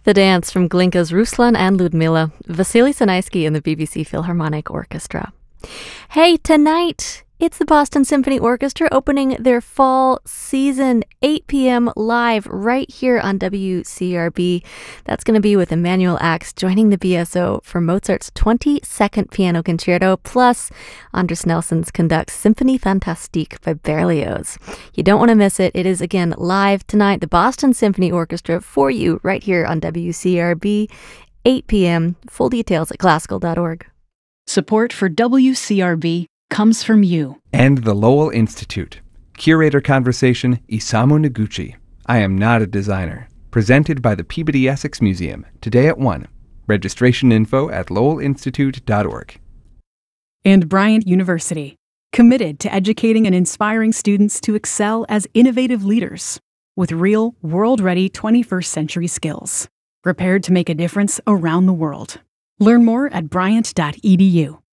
The dance from Glinka's Ruslan and Ludmila, Vasily Sanaisky and the BBC Philharmonic Orchestra. Hey, tonight, it's the Boston Symphony Orchestra opening their fall season, 8 p.m. live right here on WCRB. That's going to be with Emanuel Ax joining the BSO for Mozart's 22nd Piano Concerto, plus Andres Nelsons conducts Symphonie Fantastique by Berlioz. You don't want to miss it. It is, again, live tonight, the Boston Symphony Orchestra for you right here on WCRB, 8 p.m. Full details at classical.org. Support for WCRB comes from you. And the Lowell Institute. Curator Conversation, Isamu Noguchi. I am not a designer. Presented by the Peabody Essex Museum, today at 1. Registration info at lowellinstitute.org. And Bryant University, committed to educating and inspiring students to excel as innovative leaders with real, world-ready 21st century skills, prepared to make a difference around the world. Learn more at bryant.edu.